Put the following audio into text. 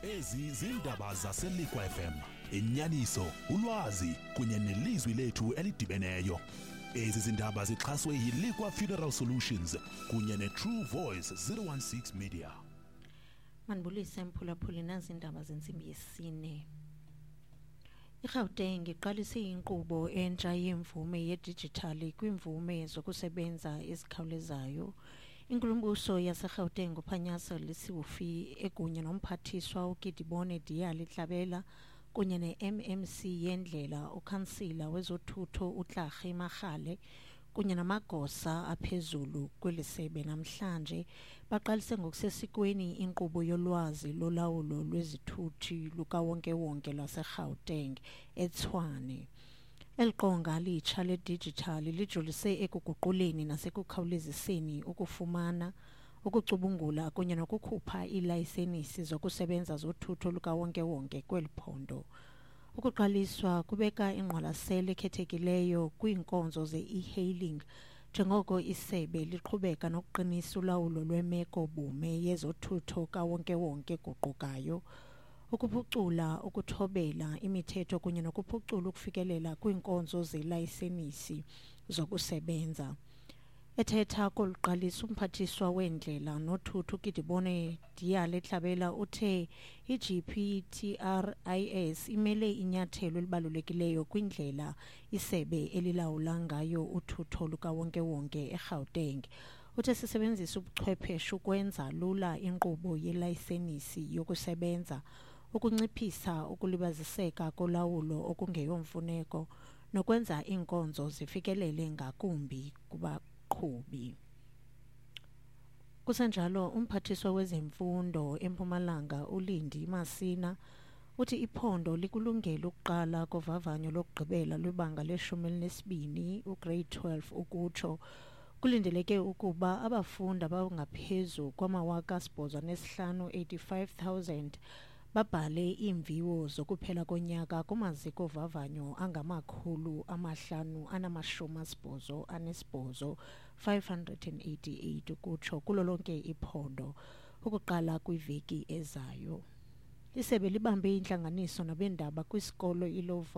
Ezi zindaba zaseLikwa FM, inyaniso, ulwazi kunye nelizwi lethu elidibeneyo. Ezi zindaba zixhaswe yiLikwa Funeral Solutions kunye neTrue Voice 016 Media. Manibulise mphulaphuli nazi indaba zensimbi yesine. iGauteng iqalise inkqubo entsha yemvume yedijithali kwimvume zokusebenza ezikhawulezayo. Inkulumbuso yaseGauteng uPhanyasa Lesufi ekunye nomphathiswa uKidibone Diyali-Tlhabela kunye ne-MMC yendlela ukhansila wezothutho uTlharhi Magale kunye namagosa aphezulu kwelisebe namhlanje baqalise ngokusesikweni inkqubo yolwazi lolawulo lwezithuthi lukawonke-wonke lwaseGauteng eTshwane. Eliqonga litsha ledijithali lijolise ekuguquleni nasekukhawuleziseni ukufumana, ukucubungula kunye nokukhupha iilayisenisi zokusebenza zothutho lukawonke-wonke kweli phondo. Ukuqaliswa kubeka ingqwalasela ekhethekileyo kwiinkonzo ze-e-hailing njengoko isebe liqhubeka nokuqinisa ulawulo lwemeko-bume yezothutho kawonke-wonke eguqukayo, ukuphucula ukuthobela imithetho kunye nokuphucula ukufikelela kwiinkonzo zeelayisenisi zokusebenza. Ethetha koluqalisa umphathiswa weendlela nothutho uKidibone Diyali-Tlhabela uthe i-GPTRIS imele inyathelo elibalulekileyo kwindlela isebe elilawula ngayo uthutho lukawonke-wonke eGauteng. Uthe sisebenzisa ubuchwepheshe ukwenza lula inkqubo yelayisenisi yokusebenza, ukunciphisa ukulibaziseka kolawulo okungeyomfuneko nokwenza iinkonzo zifikelele ngakumbi kubaqhubi. Kusenjalo, umphathiswa wezemfundo eMpumalanga uLindi Masina uthi iphondo likulungele ukuqala kovavanyo lokugqibela lwebanga le-12 ugrade 12 ukutsho. Kulindeleke ukuba abafundi abangaphezu kwama-85,000 babhale iimviwo zokuphela konyaka kumaziko ovavanyo angama-588 588 ukutsho kulo lonke iphondo ukuqala kwiveki ezayo. Isebe libambe intlanganiso nabeendaba kwisikolo iLovo